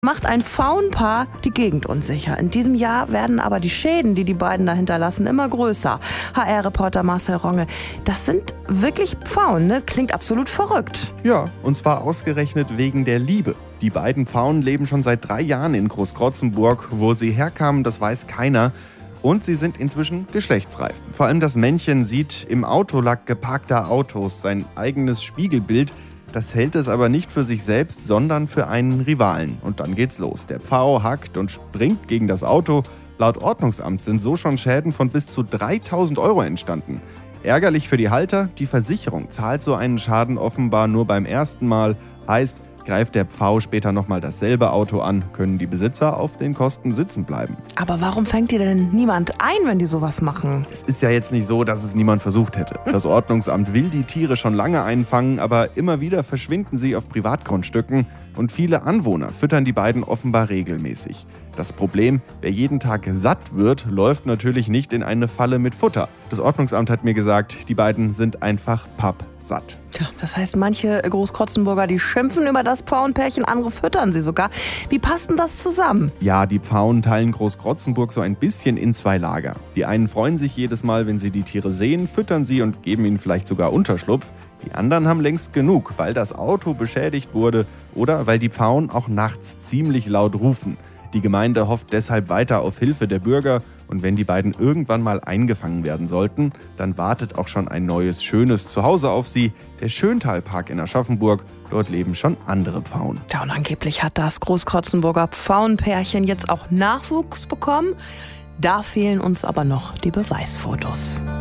Macht ein Pfauenpaar die Gegend unsicher. In diesem Jahr werden aber die Schäden, die die beiden da hinterlassen, immer größer. HR-Reporter Marcel Ronge, das sind wirklich Pfauen, ne? Klingt absolut verrückt. Ja, und zwar ausgerechnet wegen der Liebe. Die beiden Pfauen leben schon seit 3 Jahren in Großkrotzenburg. Wo sie herkamen, das weiß keiner. Und sie sind inzwischen geschlechtsreif. Vor allem das Männchen sieht im Autolack geparkter Autos sein eigenes Spiegelbild. Das hält es aber nicht für sich selbst, sondern für einen Rivalen. Und dann geht's los. Der Pfau hackt und springt gegen das Auto. Laut Ordnungsamt sind so schon Schäden von bis zu 3.000 € entstanden. Ärgerlich für die Halter, die Versicherung zahlt so einen Schaden offenbar nur beim ersten Mal. Heißt, greift der Pfau später nochmal dasselbe Auto an, können die Besitzer auf den Kosten sitzen bleiben. Aber warum fängt dir denn niemand ein, wenn die sowas machen? Es ist ja jetzt nicht so, dass es niemand versucht hätte. Das Ordnungsamt will die Tiere schon lange einfangen, aber immer wieder verschwinden sie auf Privatgrundstücken und viele Anwohner füttern die beiden offenbar regelmäßig. Das Problem, wer jeden Tag satt wird, läuft natürlich nicht in eine Falle mit Futter. Das Ordnungsamt hat mir gesagt, die beiden sind einfach pappsatt. Tja, das heißt, manche Großkrotzenburger, die schimpfen über das Pfauenpärchen, andere füttern sie sogar. Wie passt denn das zusammen? Ja, die Pfauen teilen Großkrotzenburg so ein bisschen in 2 Lager. Die einen freuen sich jedes Mal, wenn sie die Tiere sehen, füttern sie und geben ihnen vielleicht sogar Unterschlupf. Die anderen haben längst genug, weil das Auto beschädigt wurde oder weil die Pfauen auch nachts ziemlich laut rufen. Die Gemeinde hofft deshalb weiter auf Hilfe der Bürger. Und wenn die beiden irgendwann mal eingefangen werden sollten, dann wartet auch schon ein neues, schönes Zuhause auf sie. Der Schöntalpark in Aschaffenburg. Dort leben schon andere Pfauen. Ja, und angeblich hat das Großkrotzenburger Pfauenpärchen jetzt auch Nachwuchs bekommen. Da fehlen uns aber noch die Beweisfotos.